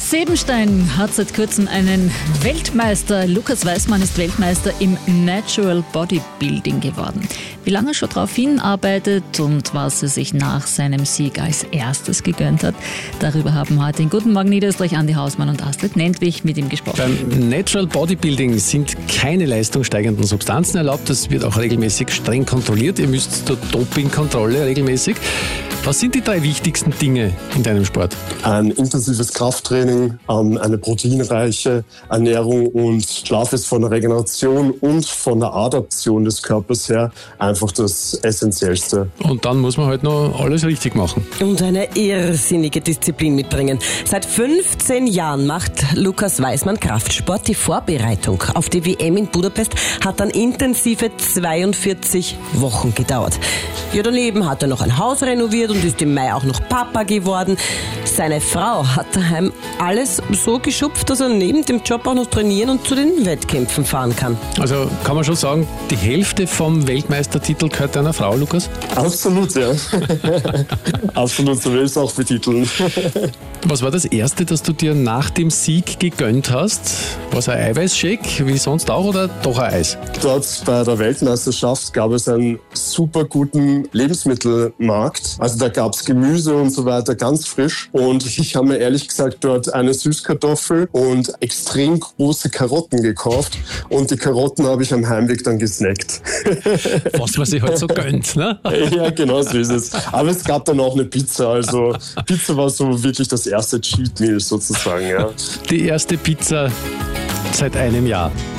Sebenstein hat seit kurzem einen Weltmeister. Lukas Weismann ist Weltmeister im Natural Bodybuilding geworden. Wie lange er schon darauf hinarbeitet und was er sich nach seinem Sieg als erstes gegönnt hat, darüber haben heute in Guten Morgen Niederösterreich Andi Hausmann und Astrid Nentwich mit ihm gesprochen. Beim Natural Bodybuilding sind keine leistungssteigernden Substanzen erlaubt. Das wird auch regelmäßig streng kontrolliert. Ihr müsst zur Dopingkontrolle regelmäßig. Was sind die 3 wichtigsten Dinge in deinem Sport? Ein intensives Krafttraining, eine proteinreiche Ernährung und Schlaf ist von der Regeneration und von der Adaption des Körpers her einfach das Essentiellste. Und dann muss man halt noch alles richtig machen. Und eine irrsinnige Disziplin mitbringen. Seit 15 Jahren macht Lukas Weismann Kraftsport. Die Vorbereitung auf die WM in Budapest hat dann intensive 42 Wochen gedauert. Ja, daneben hat er noch ein Haus renoviert und ist im Mai auch noch Papa geworden. Seine Frau hat daheim alles so geschupft, dass er neben dem Job auch noch trainieren und zu den Wettkämpfen fahren kann. Also kann man schon sagen, die Hälfte vom Weltmeistertitel gehört deiner Frau, Lukas? Absolut, ja. Absolut, so will ich es auch betiteln. Was war das Erste, das du dir nach dem Sieg gegönnt hast? War es ein Eiweißshake, wie sonst auch, oder doch ein Eis? Dort bei der Weltmeisterschaft gab es einen super guten Lebensmittelmarkt. Also da gab es Gemüse und so weiter, ganz frisch. Und ich habe mir ehrlich gesagt dort eine Süßkartoffel und extrem große Karotten gekauft. Und die Karotten habe ich am Heimweg dann gesnackt. Was man sich halt so gönnt, ne? Ja, genau so ist es. Aber es gab dann auch eine Pizza. Also Pizza war so wirklich das erste Cheat Meal sozusagen, ja. Die erste Pizza seit einem Jahr.